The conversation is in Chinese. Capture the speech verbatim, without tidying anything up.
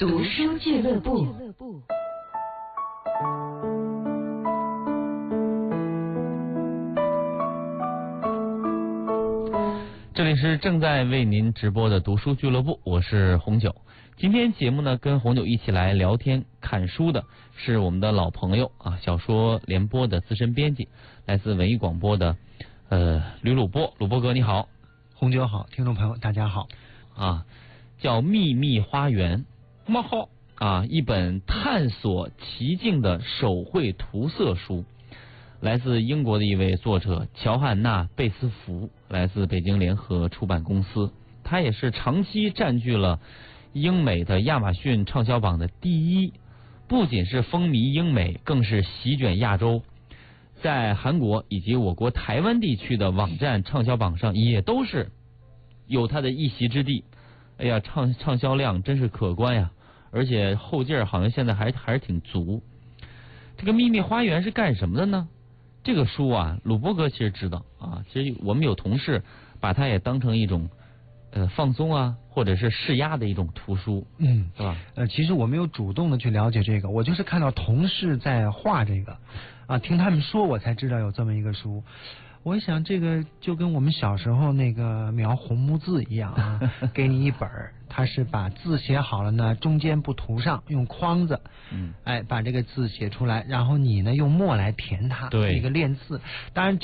读书俱乐部。 这里是正在为您直播的读书俱乐部，我是红九。今天节目呢，跟红九一起来聊天看书的是我们的老朋友啊，小说联播的资深编辑，来自文艺广播的呃吕鲁波，鲁波哥你好。 红九好，听众朋友大家好。 啊，叫《秘密花园》，冒号啊，一本探索奇境的手绘涂色书，来自英国的一位作者乔汉娜·贝斯福，来自北京联合出版公司。他也是长期占据了英美的亚马逊畅销榜的第一，不仅是风靡英美，更是席卷亚洲。在韩国以及我国台湾地区的网站畅销榜上也都是有它的一席之地。哎呀，畅畅销量真是可观呀！而且后劲儿好像现在还还是挺足。这个《秘密花园》是干什么的呢？这个书啊，鲁波哥其实知道啊，其实我们有同事把它也当成一种呃放松啊，或者是释压的一种图书， 嗯， 是吧？ 呃，其实我没有主动的去了解这个，我就是看到同事在画这个，啊，听他们说我才知道有这么一个书。我想这个就跟我们小时候那个描红木字一样啊，给你一本，他是把字写好了呢，中间不涂上，用框子， 嗯， 哎，把这个字写出来，然后你呢用墨来填它， 对， 一个练字。当然。